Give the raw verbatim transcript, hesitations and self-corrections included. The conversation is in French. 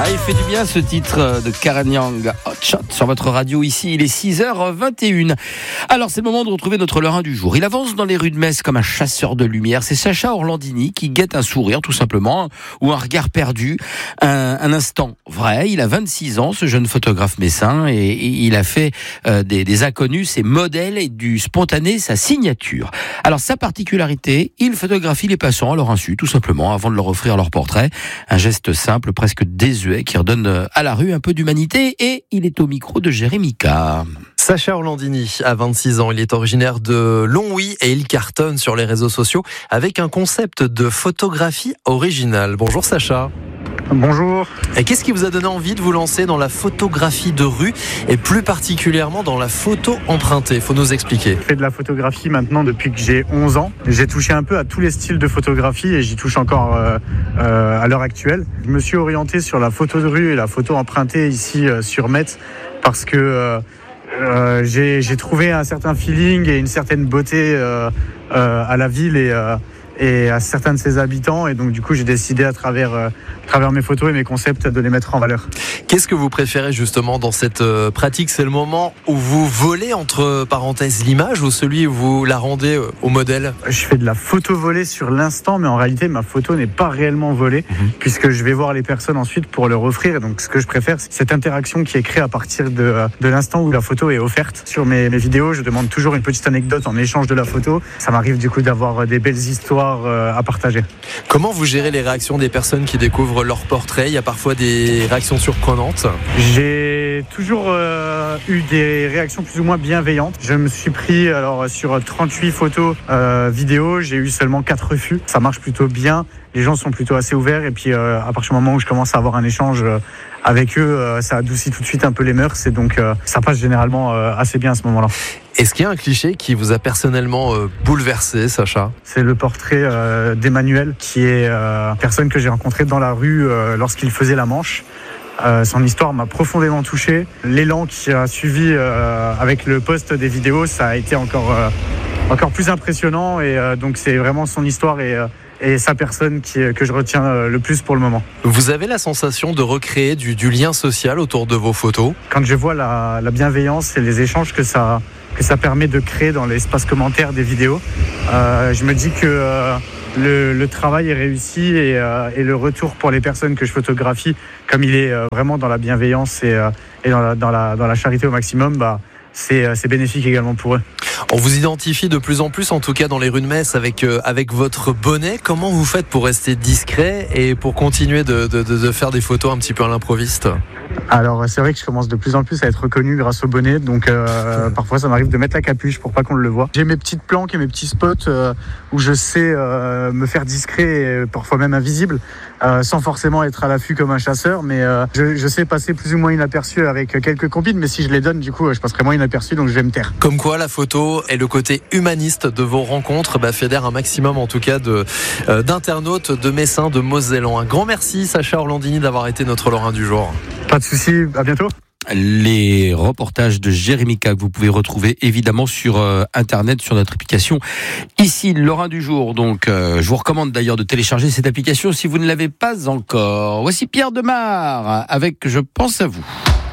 Ah, il fait du bien ce titre de Karen Young, Hot Shot, sur votre radio ici. Il est six heures vingt et une. Alors, c'est le moment de retrouver notre Lorrain du jour. Il avance dans les rues de Metz comme un chasseur de lumière. C'est Sacha Orlandini qui guette un sourire, tout simplement, ou un regard perdu. Un, un instant vrai. Il a vingt-six ans, ce jeune photographe messin, et, et il a fait euh, des, des inconnus ses modèles et du spontané sa signature. Alors, sa particularité, il photographie les passants à leur insu, tout simplement, avant de leur offrir leur portrait. Un geste simple, presque désuet, qui redonne à la rue un peu d'humanité, et il est au micro de Jérémy Carr. Sacha Orlandini a vingt-six ans, il est originaire de Longwy et il cartonne sur les réseaux sociaux avec un concept de photographie originale. Bonjour Sacha. Bonjour. Et qu'est-ce qui vous a donné envie de vous lancer dans la photographie de rue et plus particulièrement dans la photo empruntée? Faut nous expliquer. Je fais de la photographie maintenant depuis que j'ai onze ans. J'ai touché un peu à tous les styles de photographie et j'y touche encore euh, euh, à l'heure actuelle. Je me suis orienté sur la photo de rue et la photo empruntée ici euh, sur Metz parce que euh, euh, j'ai, j'ai trouvé un certain feeling et une certaine beauté euh, euh, à la ville et euh, et à certains de ses habitants, et donc du coup j'ai décidé à travers, euh, à travers mes photos et mes concepts de les mettre en valeur. Qu'est-ce que vous préférez justement dans cette euh, pratique? C'est le moment où vous volez entre parenthèses l'image ou celui où vous la rendez euh, au modèle? Je fais de la photo volée sur l'instant, mais en réalité ma photo n'est pas réellement volée, mmh. puisque je vais voir les personnes ensuite pour leur offrir, et donc ce que je préfère c'est cette interaction qui est créée à partir de, de l'instant où la photo est offerte. Sur mes, mes vidéos je demande toujours une petite anecdote en échange de la photo. Ça m'arrive du coup d'avoir des belles histoires à partager. Comment vous gérez les réactions des personnes qui découvrent leur portrait? Il y a parfois des réactions surprenantes. J'ai toujours euh, eu des réactions plus ou moins bienveillantes. Je me suis pris alors sur trente-huit photos euh, vidéo, j'ai eu seulement quatre refus. Ça marche plutôt bien. Les gens sont plutôt assez ouverts et puis euh, à partir du moment où je commence à avoir un échange euh, avec eux, euh, ça adoucit tout de suite un peu les mœurs et donc euh, ça passe généralement euh, assez bien à ce moment-là. Est-ce qu'il y a un cliché qui vous a personnellement euh, bouleversé, Sacha? C'est le portrait euh, d'Emmanuel, qui est euh, une personne que j'ai rencontrée dans la rue euh, lorsqu'il faisait la Manche. Euh, son histoire m'a profondément touché. L'élan qui a suivi euh, avec le post des vidéos, ça a été encore, euh, encore plus impressionnant et euh, donc c'est vraiment son histoire et euh, et sa personne qui, que je retiens le plus pour le moment. Vous avez la sensation de recréer du, du lien social autour de vos photos? Quand je vois la, la bienveillance et les échanges que ça, que ça permet de créer dans l'espace commentaire des vidéos, euh, je me dis que euh, le, le travail est réussi et, euh, et le retour pour les personnes que je photographie, comme il est euh, vraiment dans la bienveillance et, euh, et dans, la, dans, la, dans la charité au maximum, bah, c'est, c'est bénéfique également pour eux. On vous identifie de plus en plus, en tout cas dans les rues de Metz, avec, euh, avec votre bonnet. Comment vous faites pour rester discret et pour continuer de, de, de faire des photos un petit peu à l'improviste? Alors c'est vrai que je commence de plus en plus à être reconnu grâce au bonnet, donc euh, parfois ça m'arrive de mettre la capuche pour pas qu'on le voit. J'ai mes petites planques et mes petits spots euh, où je sais euh, me faire discret et parfois même invisible, euh, sans forcément être à l'affût comme un chasseur, mais euh, je, je sais passer plus ou moins inaperçu avec quelques compines, mais si je les donne du coup je passerai moins inaperçu, donc je vais me taire. Comme quoi la photo et le côté humaniste de vos rencontres bah, fédèrent un maximum en tout cas de, euh, d'internautes, de Messins, de Mosellans. Un grand merci Sacha Orlandini d'avoir été notre Lorrain du jour. Pas de souci, à bientôt. Les reportages de Jérémy Carr que vous pouvez retrouver évidemment sur euh, internet, sur notre application ici Lorrain du jour. Donc euh, je vous recommande d'ailleurs de télécharger cette application si vous ne l'avez pas encore. Voici Pierre Demar avec Je pense à vous.